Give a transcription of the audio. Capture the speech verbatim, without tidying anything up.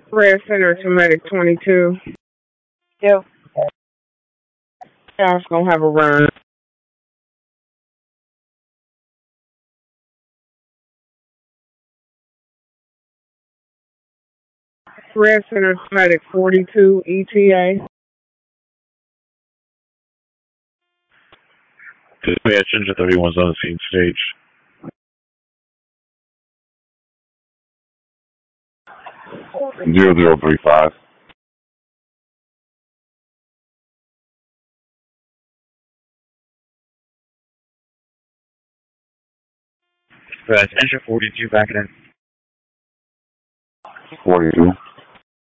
Red Center to Medic twenty-two. Still. Staff's gonna have a run. Red Center to Medic forty-two E T A. Dispatch Engine thirty-one's on the scene stage. Zero zero three five. Dispatch Engine forty-two backing in. Forty two.